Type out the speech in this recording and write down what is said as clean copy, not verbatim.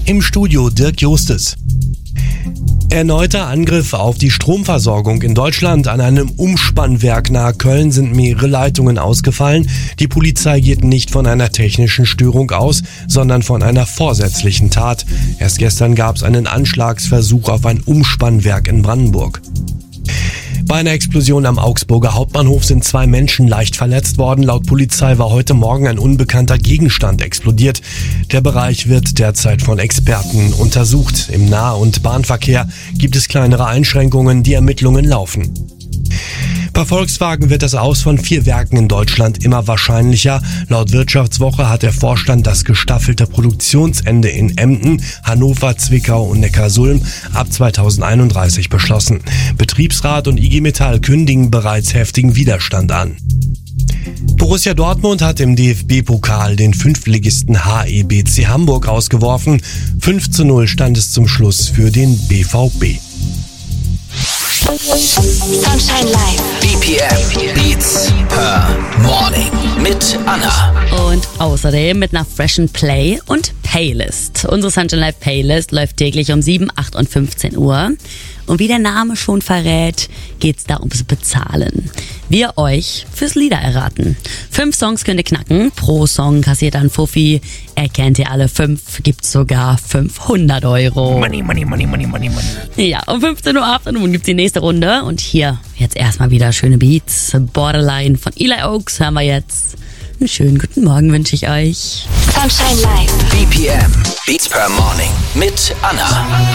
Im Studio Dirk Justes. Erneuter Angriff auf die Stromversorgung in Deutschland. An einem Umspannwerk nahe Köln sind mehrere Leitungen ausgefallen. Die Polizei geht nicht von einer technischen Störung aus, sondern von einer vorsätzlichen Tat. Erst gestern gab es einen Anschlagsversuch auf ein Umspannwerk in Brandenburg. Bei einer Explosion am Augsburger Hauptbahnhof sind 2 Menschen leicht verletzt worden. Laut Polizei war heute Morgen ein unbekannter Gegenstand explodiert. Der Bereich wird derzeit von Experten untersucht. Im Nah- und Bahnverkehr gibt es kleinere Einschränkungen. Die Ermittlungen laufen. Bei Volkswagen wird das Aus von 4 Werken in Deutschland immer wahrscheinlicher. Laut Wirtschaftswoche hat der Vorstand das gestaffelte Produktionsende in Emden, Hannover, Zwickau und Neckarsulm ab 2031 beschlossen. Betriebsrat und IG Metall kündigen bereits heftigen Widerstand an. Borussia Dortmund hat im DFB-Pokal den 5-Ligisten HEBC Hamburg rausgeworfen. 5:0 stand es zum Schluss für den BVB. Sunshine Live. BPM Beats per Morning mit Anna. Und außerdem mit einer freshen Play- und Playlist. Unsere Sunshine Live Playlist läuft täglich um 7, 8 und 15 Uhr. Und wie der Name schon verrät, geht's da ums Bezahlen. Wir euch fürs Lieder erraten. 5 Songs könnt ihr knacken. Pro Song kassiert dann Fuffi. Erkennt ihr alle 5, gibt's sogar 500 Euro. Money. Ja, um 15:08 Uhr gibt's die nächste Runde. Und hier jetzt erstmal wieder schöne Beats. Borderline von Eli Oaks hören wir jetzt. Einen schönen guten Morgen wünsche ich euch. Sunshine Live. BPM Beats per Morning mit Anna.